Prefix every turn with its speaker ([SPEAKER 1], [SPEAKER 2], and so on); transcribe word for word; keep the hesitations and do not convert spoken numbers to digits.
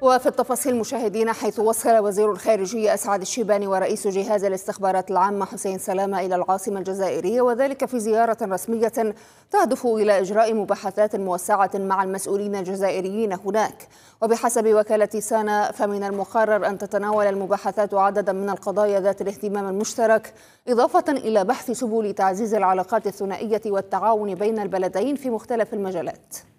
[SPEAKER 1] وفي التفاصيل مشاهدينا، حيث وصل وزير الخارجية أسعد الشيباني ورئيس جهاز الاستخبارات العامة حسين سلامة إلى العاصمة الجزائرية، وذلك في زيارة رسمية تهدف إلى إجراء مباحثات موسعة مع المسؤولين الجزائريين هناك. وبحسب وكالة سانا، فمن المقرر أن تتناول المباحثات عددا من القضايا ذات الاهتمام المشترك، إضافة إلى بحث سبل تعزيز العلاقات الثنائية والتعاون بين البلدين في مختلف المجالات.